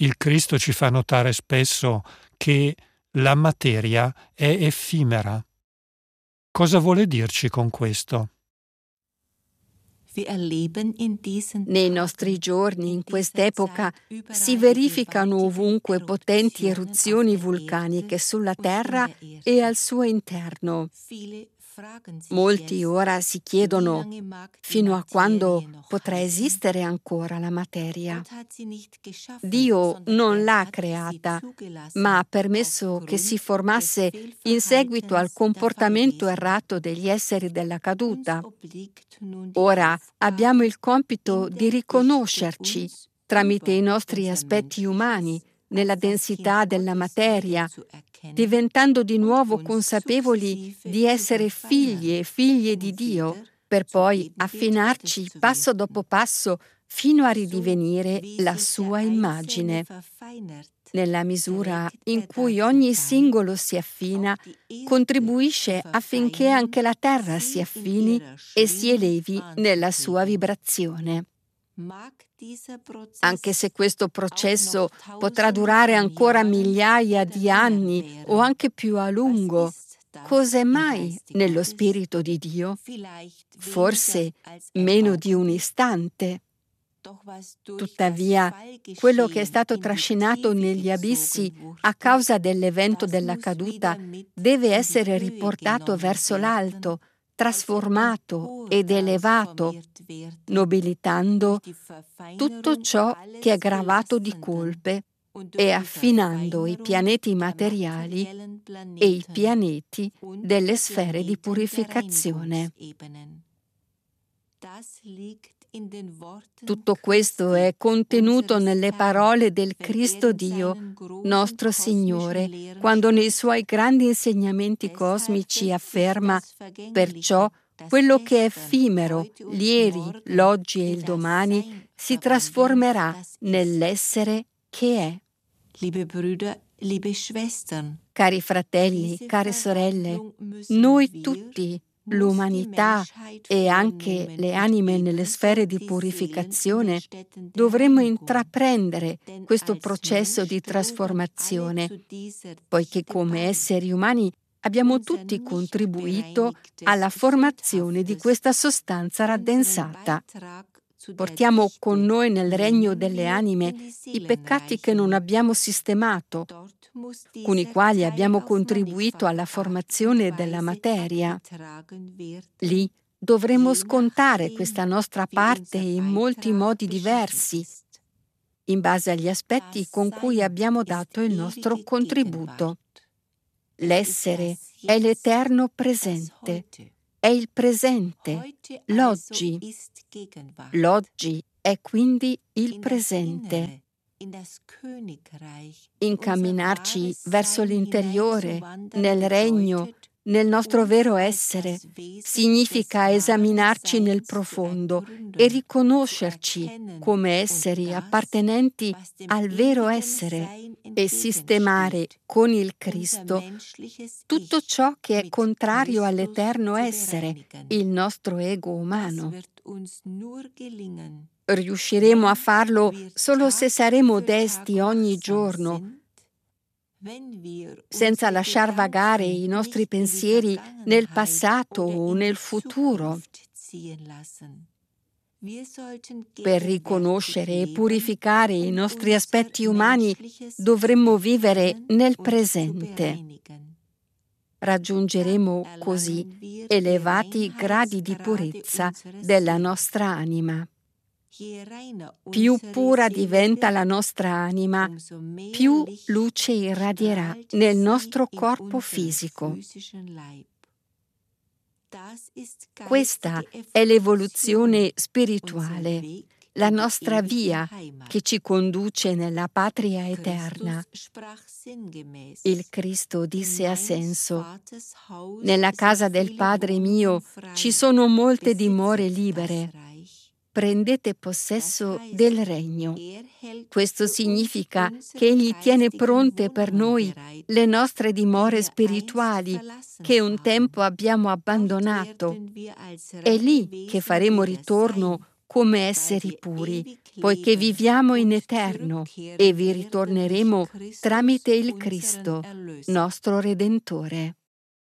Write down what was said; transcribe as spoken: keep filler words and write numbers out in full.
Il Cristo ci fa notare spesso che la materia è effimera. Cosa vuole dirci con questo? Nei nostri giorni, in quest'epoca, si verificano ovunque potenti eruzioni vulcaniche sulla Terra e al suo interno. Molti ora si chiedono fino a quando potrà esistere ancora la materia. Dio non l'ha creata, ma ha permesso che si formasse in seguito al comportamento errato degli esseri della caduta. Ora abbiamo il compito di riconoscerci tramite i nostri aspetti umani nella densità della materia, diventando di nuovo consapevoli di essere figli e figlie di Dio, per poi affinarci passo dopo passo fino a ridivenire la sua immagine. Nella misura in cui ogni singolo si affina, contribuisce affinché anche la terra si affini e si elevi nella sua vibrazione. Anche se questo processo potrà durare ancora migliaia di anni o anche più a lungo, cos'è mai nello Spirito di Dio? Forse meno di un istante. Tuttavia, quello che è stato trascinato negli abissi a causa dell'evento della caduta deve essere riportato verso l'alto, trasformato ed elevato, nobilitando tutto ciò che è gravato di colpe e affinando i pianeti materiali e i pianeti delle sfere di purificazione. Tutto questo è contenuto nelle parole del Cristo Dio, nostro Signore, quando nei Suoi grandi insegnamenti cosmici afferma: perciò quello che è effimero, l'ieri, l'oggi e il domani si trasformerà nell'essere che è. Cari fratelli, care sorelle, noi tutti, l'umanità e anche le anime nelle sfere di purificazione, dovremmo intraprendere questo processo di trasformazione, poiché come esseri umani abbiamo tutti contribuito alla formazione di questa sostanza raddensata. Portiamo con noi nel regno delle anime i peccati che non abbiamo sistemato, con i quali abbiamo contribuito alla formazione della materia. Lì dovremo scontare questa nostra parte in molti modi diversi, in base agli aspetti con cui abbiamo dato il nostro contributo. L'essere è l'eterno presente, è il presente, l'oggi. L'oggi è quindi il presente. Incamminarci verso l'interiore, nel regno, nel nostro vero essere, significa esaminarci nel profondo e riconoscerci come esseri appartenenti al vero essere e sistemare con il Cristo tutto ciò che è contrario all'eterno essere, il nostro ego umano. Riusciremo a farlo solo se saremo desti ogni giorno, senza lasciar vagare i nostri pensieri nel passato o nel futuro. Per riconoscere e purificare i nostri aspetti umani dovremmo vivere nel presente. Raggiungeremo così elevati gradi di purezza della nostra anima. Più pura diventa la nostra anima, più luce irradierà nel nostro corpo fisico. Questa è l'evoluzione spirituale, la nostra via che ci conduce nella patria eterna. Il Cristo disse a senso: «Nella casa del Padre mio ci sono molte dimore libere. Prendete possesso del regno». Questo significa che Egli tiene pronte per noi le nostre dimore spirituali che un tempo abbiamo abbandonato. È lì che faremo ritorno come esseri puri, poiché viviamo in eterno e vi ritorneremo tramite il Cristo, nostro Redentore.